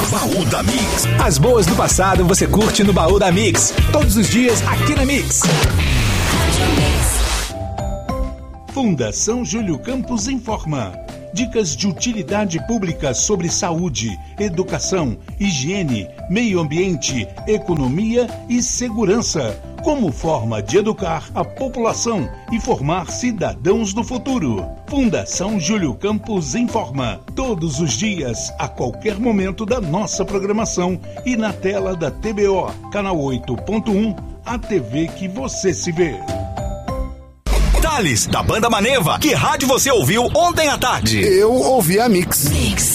Baú da Mix. As boas do passado você curte no Baú da Mix. Todos os dias aqui na Mix. Fundação Júlio Campos informa. Dicas de utilidade pública sobre saúde, educação, higiene, meio ambiente, economia e segurança, como forma de educar a população e formar cidadãos do futuro. Fundação Júlio Campos informa, todos os dias, a qualquer momento da nossa programação e na tela da TBO, canal 8.1, a TV que você se vê. Thales, da Banda Maneva, que rádio você ouviu ontem à tarde? Eu ouvi a Mix.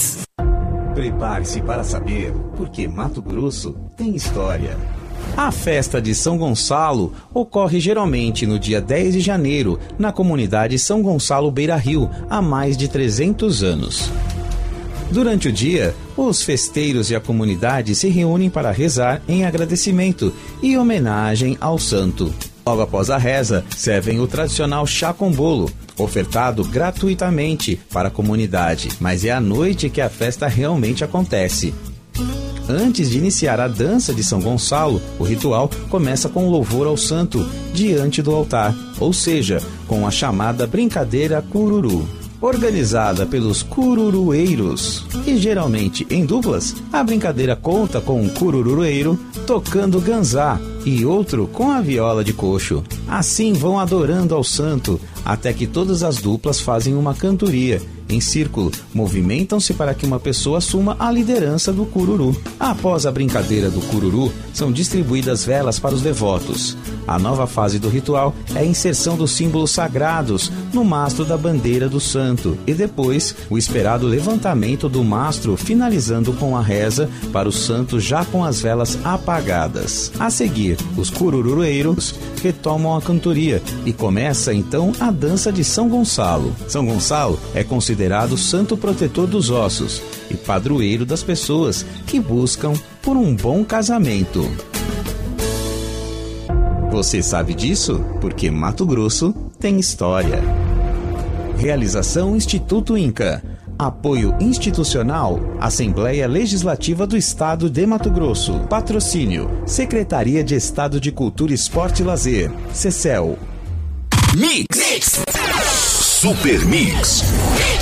Prepare-se para saber porque Mato Grosso tem história. A festa de São Gonçalo ocorre geralmente no dia 10 de janeiro, na comunidade São Gonçalo Beira Rio, há mais de 300 anos. Durante o dia, os festeiros e a comunidade se reúnem para rezar em agradecimento e homenagem ao santo. Logo após a reza, servem o tradicional chá com bolo, ofertado gratuitamente para a comunidade, mas é à noite que a festa realmente acontece. Antes de iniciar a dança de São Gonçalo, o ritual começa com louvor ao santo diante do altar, ou seja, com a chamada brincadeira cururu. Organizada pelos cururueiros, e geralmente em duplas, a brincadeira conta com um cururueiro tocando ganzá e outro com a viola de coxo. Assim vão adorando ao santo, até que todas as duplas fazem uma cantoria. Em círculo, movimentam-se para que uma pessoa assuma a liderança do cururu. Após a brincadeira do cururu, são distribuídas velas para os devotos. A nova fase do ritual é a inserção dos símbolos sagrados no mastro da bandeira do santo e depois o esperado levantamento do mastro, finalizando com a reza para o santo já com as velas apagadas. A seguir, os cururueiros retomam a cantoria e começa então a dança de São Gonçalo. São Gonçalo é considerado santo protetor dos ossos e padroeiro das pessoas que buscam por um bom casamento. Você sabe disso? Porque Mato Grosso tem história. Realização Instituto Inca. Apoio institucional, Assembleia Legislativa do Estado de Mato Grosso. Patrocínio, Secretaria de Estado de Cultura, Esporte e Lazer, CECEL. Mix. Super Mix.